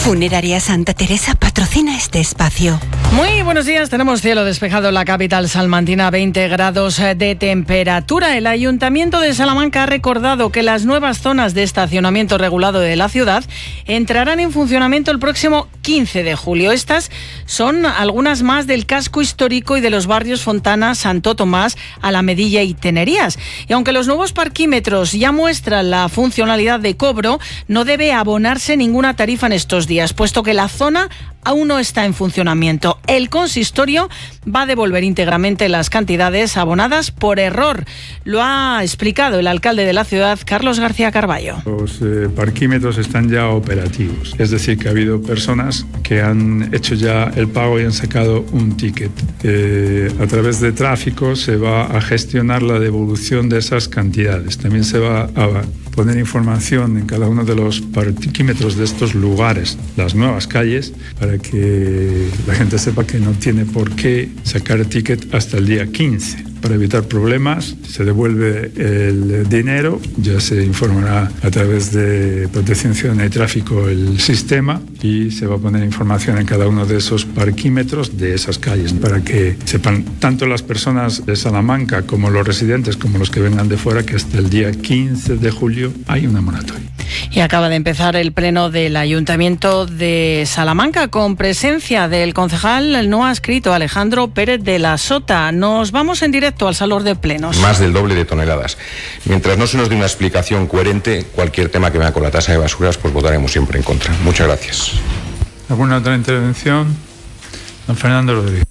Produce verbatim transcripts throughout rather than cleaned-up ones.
Funeraria Santa Teresa patrocina este espacio. Muy buenos días, tenemos cielo despejado en la capital salmantina, veinte grados de temperatura. El Ayuntamiento de Salamanca ha recordado que las nuevas zonas de estacionamiento regulado de la ciudad entrarán en funcionamiento el próximo quince de julio. Estas son algunas más del casco histórico y de los barrios Fontana, Santo Tomás, Alamedilla y Tenerías. Y aunque los nuevos parquímetros ya muestran la funcionalidad de cobro, no debe abonarse ninguna tarifa en estos días, puesto que la zona aún no está en funcionamiento. El consistorio va a devolver íntegramente las cantidades abonadas por error. Lo ha explicado el alcalde de la ciudad, Carlos García Carballo. Los eh, parquímetros están ya operativos. Es decir, que ha habido personas que han hecho ya el pago y han sacado un ticket. Eh, a través de tráfico se va a gestionar la devolución de esas cantidades. También se va a poner información en cada uno de los parquímetros de estos lugares, las nuevas calles, para que la gente sepa que no tiene por qué sacar el ticket hasta el día quince. Para evitar problemas, se devuelve el dinero, ya se informará a través de Protección Ciudadana y Tráfico el sistema y se va a poner información en cada uno de esos parquímetros de esas calles para que sepan tanto las personas de Salamanca como los residentes como los que vengan de fuera que hasta el día quince de julio hay una moratoria. Y acaba de empezar el pleno del Ayuntamiento de Salamanca con presencia del concejal no adscrito Alejandro Pérez de la Sota. Nos vamos en directo al salón de plenos. Más del doble de toneladas. Mientras no se nos dé una explicación coherente, cualquier tema que venga con la tasa de basuras, pues votaremos siempre en contra. Muchas gracias. ¿Alguna otra intervención? Don Fernando Rodríguez.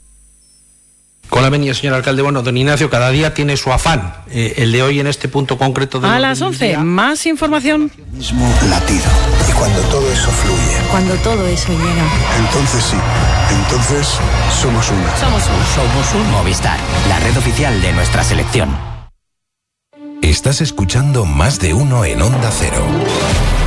Con la venia, señor alcalde. Bueno, don Ignacio, cada día tiene su afán. Eh, el de hoy en este punto concreto de... A las once, más información. Mismo latido. Y cuando todo eso fluye. Cuando todo eso llega. Entonces sí. Entonces somos una. Somos uno. Somos un Movistar, la red oficial de nuestra selección. Estás escuchando Más de Uno en Onda Cero.